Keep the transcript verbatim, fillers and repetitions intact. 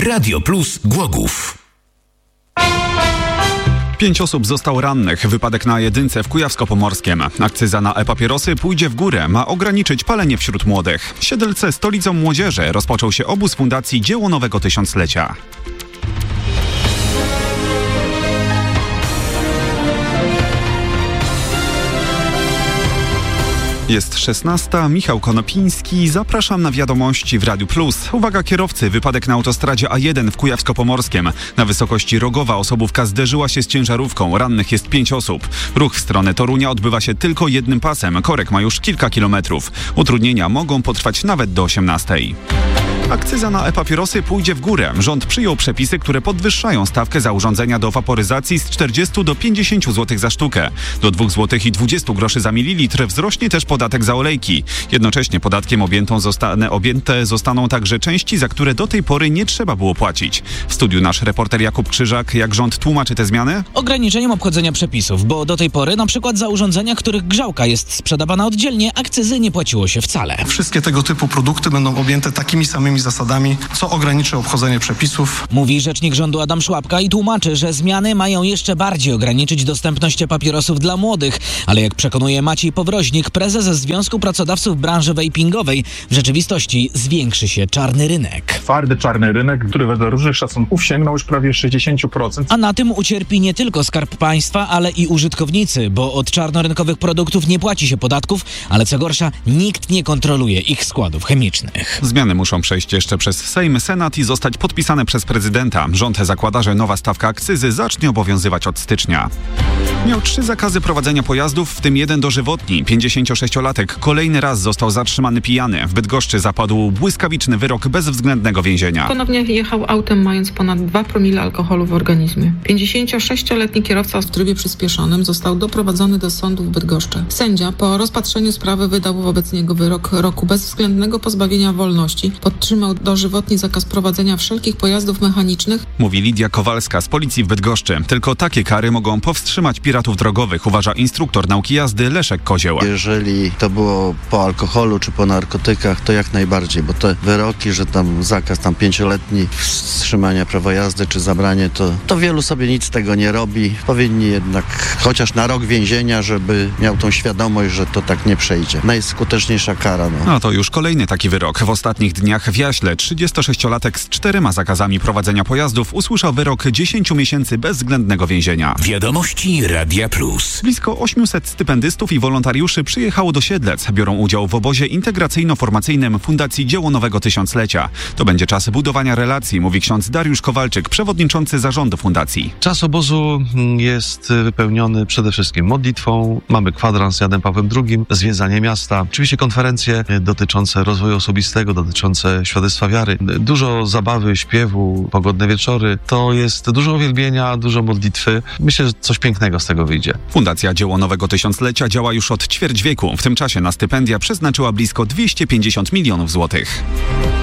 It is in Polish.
Radio Plus Głogów. Pięć osób zostało rannych. Wypadek na jedynce w Kujawsko-Pomorskiem. Akcyza na e-papierosy pójdzie w górę. Ma ograniczyć palenie wśród młodych. W Siedlce, stolicą młodzieży, rozpoczął się obóz Fundacji Dzieło Nowego Tysiąclecia. Jest szesnasta, Michał Konopiński, zapraszam na wiadomości w Radiu Plus. Uwaga kierowcy, wypadek na autostradzie A jeden w Kujawsko-Pomorskiem. Na wysokości Rogowa osobówka zderzyła się z ciężarówką, rannych jest pięć osób. Ruch w stronę Torunia odbywa się tylko jednym pasem, korek ma już kilka kilometrów. Utrudnienia mogą potrwać nawet do osiemnastej. Akcyza na e-papierosy pójdzie w górę. Rząd przyjął przepisy, które podwyższają stawkę za urządzenia do waporyzacji z czterdziestu do pięćdziesięciu złotych za sztukę. Do dwóch złotych i dwudziestu groszy za mililitr wzrośnie też podatek za olejki. Jednocześnie podatkiem objętą zostanę, objęte zostaną także części, za które do tej pory nie trzeba było płacić. W studiu nasz reporter Jakub Krzyżak. Jak rząd tłumaczy te zmiany? Ograniczeniem obchodzenia przepisów, bo do tej pory na przykład za urządzenia, których grzałka jest sprzedawana oddzielnie, akcyzy nie płaciło się wcale. Wszystkie tego typu produkty będą objęte takimi samymi zasadami, co ograniczy obchodzenie przepisów. Mówi rzecznik rządu Adam Szłapka i tłumaczy, że zmiany mają jeszcze bardziej ograniczyć dostępność papierosów dla młodych. Ale jak przekonuje Maciej Powroźnik, prezes Związku Pracodawców Branży Vapingowej, w rzeczywistości zwiększy się czarny rynek. Twardy czarny rynek, który wedle różnych szacunków sięgnął już prawie sześćdziesiąt procent. A na tym ucierpi nie tylko Skarb Państwa, ale i użytkownicy, bo od czarnorynkowych produktów nie płaci się podatków, ale co gorsza, nikt nie kontroluje ich składów chemicznych. Zmiany muszą przejść jeszcze przez Sejm, Senat i zostać podpisane przez prezydenta. Rząd zakłada, że nowa stawka akcyzy zacznie obowiązywać od stycznia. Miał trzy zakazy prowadzenia pojazdów, w tym jeden dożywotni. pięćdziesięciosześciolatek kolejny raz został zatrzymany pijany. W Bydgoszczy zapadł błyskawiczny wyrok bezwzględnego więzienia. Ponownie jechał autem, mając ponad dwa promile alkoholu w organizmie. pięćdziesięciosześcioletni kierowca w trybie przyspieszonym został doprowadzony do sądu w Bydgoszczy. Sędzia po rozpatrzeniu sprawy wydał wobec niego wyrok roku bezwzględnego pozbawienia wolności. Podtrzymał dożywotni zakaz prowadzenia wszelkich pojazdów mechanicznych. Mówi Lidia Kowalska z policji w Bydgoszczy. Tylko takie kary mogą powstrzymać piratów drogowych, uważa instruktor nauki jazdy Leszek Kozieł. Jeżeli to było po alkoholu czy po narkotykach, to jak najbardziej, bo te wyroki, że tam zakaz tam pięcioletni wstrzymania prawa jazdy czy zabranie, to, to wielu sobie nic z tego nie robi. Powinni jednak chociaż na rok więzienia, żeby miał tą świadomość, że to tak nie przejdzie. Najskuteczniejsza kara. No. A to już kolejny taki wyrok. W ostatnich dniach w Jaśle trzydziestosześciolatek z czterema zakazami prowadzenia pojazdów usłyszał wyrok dziesięciu miesięcy bezwzględnego więzienia. Wiadomości Radia Plus. Blisko osiemset stypendystów i wolontariuszy przyjechało do Siedlec. Biorą udział w obozie integracyjno-formacyjnym Fundacji Dzieło Nowego Tysiąclecia. To będzie czas budowania relacji, mówi ksiądz Dariusz Kowalczyk, przewodniczący zarządu fundacji. Czas obozu jest wypełniony przede wszystkim modlitwą. Mamy kwadrans z Janem Pawłem drugim, zwiedzanie miasta. Oczywiście konferencje dotyczące rozwoju osobistego, dotyczące świadectwa wiary. Dużo zabawy, śpiewu, pogodne wieczory. To jest dużo uwielbienia, dużo modlitwy. Myślę, że coś pięknego z tego wyjdzie. Fundacja Dzieło Nowego Tysiąclecia działa już od ćwierć wieku. W tym czasie na stypendia przeznaczyła blisko dwieście pięćdziesiąt milionów złotych.